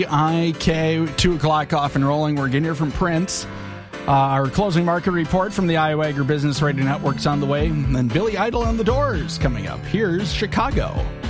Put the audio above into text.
IK, 2 o'clock off and rolling. We're getting here from Prince. Our closing market report from the Iowa Agribusiness Radio Network's on the way. And then Billy Idol on the Doors coming up. Here's Chicago.